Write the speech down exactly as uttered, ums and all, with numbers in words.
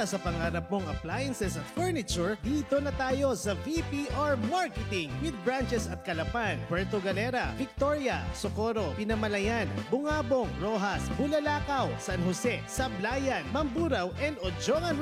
Para sa pangarap mong appliances at furniture, dito na tayo sa V P R Marketing with branches at Calapan, Puerto Galera, Victoria, Socorro, Pinamalayan, Bungabong, Rojas, Bulalakaw, San Jose, Sablayan, Mamburao, and Ojongan